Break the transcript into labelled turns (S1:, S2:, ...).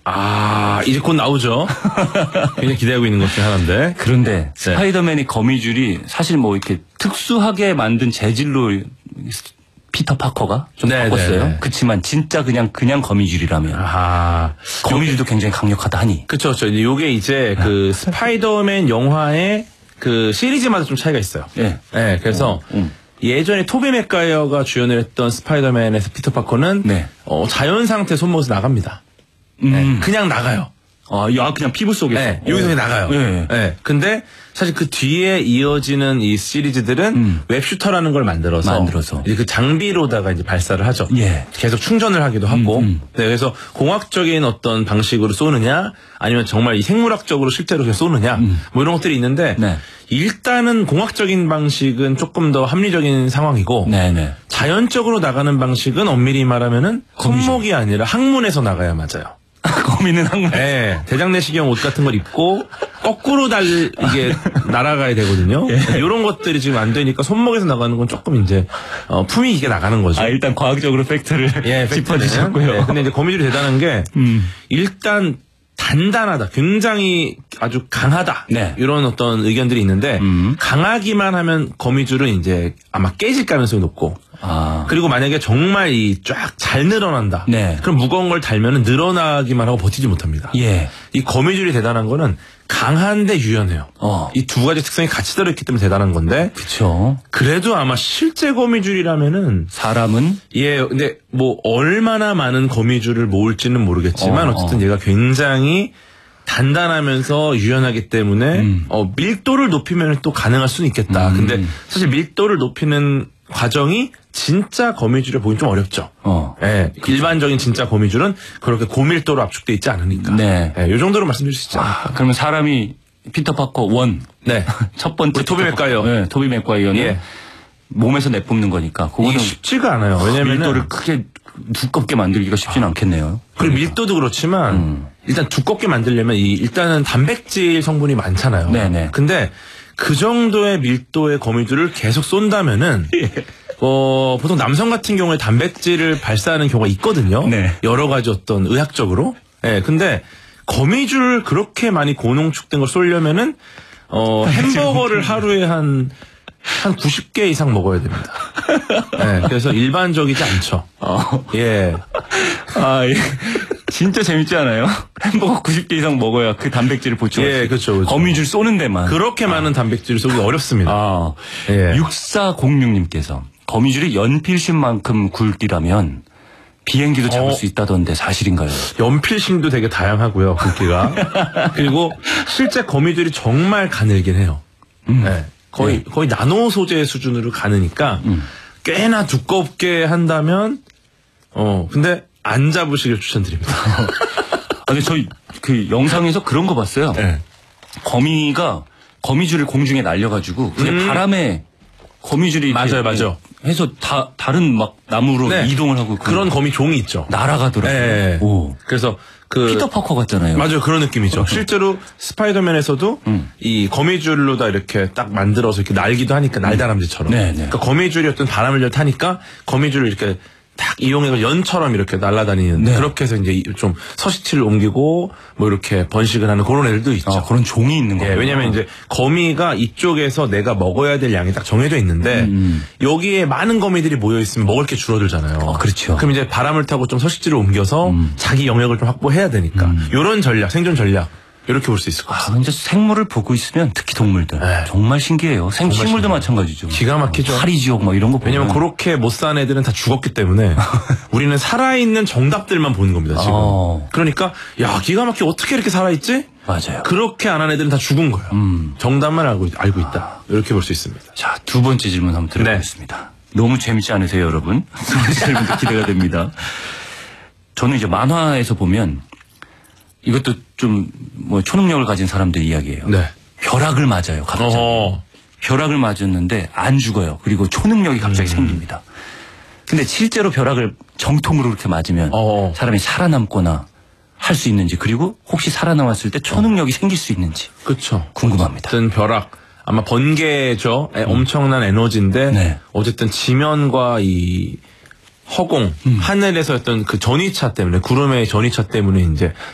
S1: 이제 곧 나오죠. 굉장히 기대하고 있는 것 중에 하나인데.
S2: 그런데 스파이더맨의 거미줄이 사실 뭐 이렇게 특수하게 만든 재질로 피터 파커가 좀 바꿨어요. 그렇지만 진짜 그냥 거미줄이라면 거미줄도 굉장히 강력하다 하니.
S1: 그렇죠. 요게 이제 그 스파이더맨 영화의 그 시리즈마다 좀 차이가 있어요. 네. 그래서 예전에 토비 맥과이어가 주연을 했던 스파이더맨에서 피터 파커는 자연 상태 손목에서 나갑니다. 그냥 나가요.
S2: 그냥 피부 속에서.
S1: 여기서 그냥 나가요. 근데 사실 그 뒤에 이어지는 이 시리즈들은 웹슈터라는 걸 만들어서 이제 그 장비로다가 이제 발사를 하죠. 계속 충전을 하기도 하고. 그래서 공학적인 어떤 방식으로 쏘느냐, 아니면 정말 이 생물학적으로 실제로 그냥 쏘느냐, 뭐 이런 것들이 있는데 일단은 공학적인 방식은 조금 더 합리적인 상황이고, 자연적으로 나가는 방식은 엄밀히 말하면은 손목이 아니라 항문에서 나가야 맞아요.
S2: 거미는 항문.
S1: 대장내시경 옷 같은 걸 입고 거꾸로 이게 날아가야 되거든요. 이런 것들이 지금 안 되니까 손목에서 나가는 건 조금 이제 품위 있게 나가는 거죠.
S2: 일단 과학적으로 팩트를 짚어주셨고요.
S1: 근데 이제 거미줄이 대단한 게 일단 단단하다, 굉장히 아주 강하다, 이런 어떤 의견들이 있는데 강하기만 하면 거미줄은 이제 아마 깨질 가능성이 높고, 그리고 만약에 정말 이 쫙 잘 늘어난다, 그럼 무거운 걸 달면은 늘어나기만 하고 버티지 못합니다. 이 거미줄이 대단한 거는 강한데 유연해요. 이 두 가지 특성이 같이 들어있기 때문에 대단한 건데.
S2: 그렇죠.
S1: 그래도 아마 실제 거미줄이라면은
S2: 사람은
S1: 근데 뭐 얼마나 많은 거미줄을 모을지는 모르겠지만 어쨌든 얘가 굉장히 단단하면서 유연하기 때문에 밀도를 높이면 또 가능할 수는 있겠다. 근데 사실 밀도를 높이는 과정이 진짜 거미줄에 보긴 좀 어렵죠. 일반적인 진짜 거미줄은 그렇게 고밀도로 압축돼 있지 않으니까. 이 정도로 말씀드릴 수 있지 않을까.
S2: 그러면 사람이 피터 파커 1. 첫 번째
S1: 토비 맥과이어.
S2: 토비 맥과이어는 몸에서 내뿜는 거니까.
S1: 이게 쉽지가 않아요. 왜냐면
S2: 밀도를 크게 두껍게 만들기가 쉽지는 않겠네요.
S1: 그리고 밀도도 그렇지만 일단 두껍게 만들려면 일단은 단백질 성분이 많잖아요. 근데 그 정도의 밀도의 거미줄을 계속 쏜다면은 보통 남성 같은 경우에 단백질을 발사하는 경우가 있거든요. 여러 가지 어떤 의학적으로. 근데 거미줄을 그렇게 많이 고농축된 걸 쏘려면은 햄버거를 하루에 한 90개 이상 먹어야 됩니다. 그래서 일반적이지 않죠.
S2: 진짜 재밌지 않아요? 햄버거 90개 이상 먹어야 그 단백질을 보충할 수 있어요.
S1: 그렇죠.
S2: 거미줄 쏘는 데만.
S1: 그렇게 많은 단백질을 쏘기 어렵습니다.
S2: 6406님께서 거미줄이 연필심만큼 굵기라면 비행기도 잡을 수 있다던데 사실인가요?
S1: 연필심도 되게 다양하고요, 굵기가. 그리고 실제 거미줄이 정말 가늘긴 해요. 거의 나노 소재 수준으로 가느니까 꽤나 두껍게 한다면 근데 안 잡으시길 추천드립니다.
S2: 근데 저희 그 영상에서 그런 거 봤어요. 거미가 거미줄을 공중에 날려가지고 그게 바람에 거미줄이
S1: 맞아요.
S2: 해서 다른 막 나무로 이동을 하고
S1: 그런 거미 종이 있죠.
S2: 날아가더라고요.
S1: 그래서
S2: 피터 파커 같잖아요.
S1: 맞아요. 그런 느낌이죠. 실제로 스파이더맨에서도 이 거미줄로다 이렇게 딱 만들어서 이렇게 날기도 하니까 날다람쥐처럼. 그러니까 거미줄이 어떤 바람을 잘 타니까 거미줄을 이렇게 딱 이용해서 연처럼 이렇게 날아다니는 그렇게 해서 이제 좀 서식지를 옮기고 뭐 이렇게 번식을 하는 그런 애들도 있죠.
S2: 그런 종이 있는 거예요.
S1: 왜냐면 이제 거미가 이쪽에서 내가 먹어야 될 양이 딱 정해져 있는데 여기에 많은 거미들이 모여 있으면 먹을 게 줄어들잖아요.
S2: 그렇죠.
S1: 그럼 이제 바람을 타고 좀 서식지를 옮겨서 자기 영역을 좀 확보해야 되니까 이런 전략, 생존 전략 이렇게 볼 수 있을 것 같습니다.
S2: 진짜 생물을 보고 있으면 특히 동물들 정말 신기해요. 식물도 마찬가지죠.
S1: 기가 막히죠.
S2: 파리지옥 뭐 이런 거 보면.
S1: 왜냐면 그렇게 못 산 애들은 다 죽었기 때문에 우리는 살아있는 정답들만 보는 겁니다. 지금. 그러니까 기가 막히게 어떻게 이렇게 살아있지?
S2: 맞아요.
S1: 그렇게 안 한 애들은 다 죽은 거예요. 정답만 알고 있다. 이렇게 볼 수 있습니다.
S2: 자, 두 번째 질문 한번 드려보겠습니다. 너무 재밌지 않으세요, 여러분? 두 번째 질문도 기대가 됩니다. 저는 이제 만화에서 보면 이것도 좀 뭐 초능력을 가진 사람들 이야기예요. 벼락을 맞아요. 갑자기. 벼락을 맞았는데 안 죽어요. 그리고 초능력이 갑자기 생깁니다. 근데 실제로 벼락을 정통으로 그렇게 맞으면 사람이 살아남거나 할 수 있는지, 그리고 혹시 살아남았을 때 초능력이 생길 수 있는지 궁금합니다.
S1: 어쨌든 벼락 아마 번개죠. 엄청난 에너지인데 어쨌든 지면과 이 허공 하늘에서 어떤 그 전위차 때문에, 구름의 전위차 때문에 이제